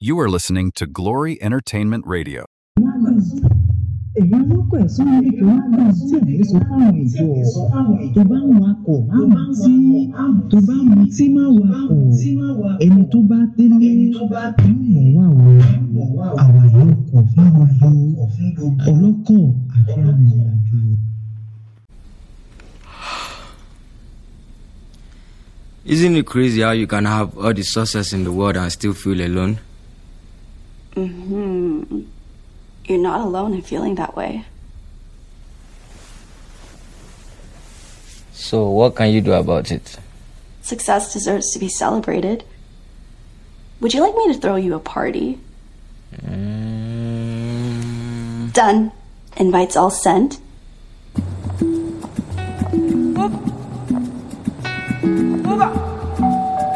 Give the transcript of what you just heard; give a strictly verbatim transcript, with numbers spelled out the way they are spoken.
You are listening to Glory Entertainment Radio. èyí lọ́pọ̀ ẹ̀sán ní kí wọ́n gbà tí àyè sọ fáwọn ìjọ tó bá ń wakọ̀ má mutí tó bá mutí má wakọ̀ ẹni tó bá délé yóò mọ̀ wá o àwa yóò kọ̀ fún gbogbo ọlọ́kọ̀ àti arìnrìn-àjò. Isn't it crazy how you can have all the success in the world and still feel alone? Mm-hmm. You're not alone in feeling that way. So what can you do about it? Success deserves to be celebrated. Would you like me to throw you a party? Mm. Done. Invites all sent.